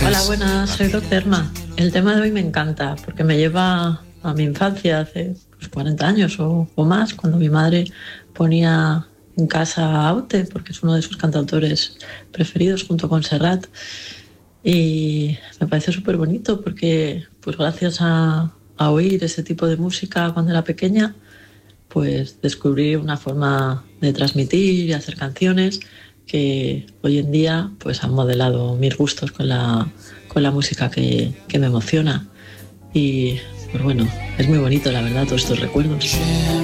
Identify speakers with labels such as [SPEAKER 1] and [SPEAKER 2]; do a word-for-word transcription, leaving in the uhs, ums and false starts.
[SPEAKER 1] Hola, buenas, soy doctor Erma. El tema de hoy me encanta porque me lleva a mi infancia hace pues, cuarenta años o, o más, cuando mi madre ponía en casa Aute, porque es uno de sus cantautores preferidos junto con Serrat. Y me parece súper bonito porque pues gracias a, a oír ese tipo de música cuando era pequeña, pues descubrí una forma de transmitir y hacer canciones que hoy en día pues han modelado mis gustos con la, con la música que, que me emociona. Y pues bueno, es muy bonito la verdad todos estos recuerdos.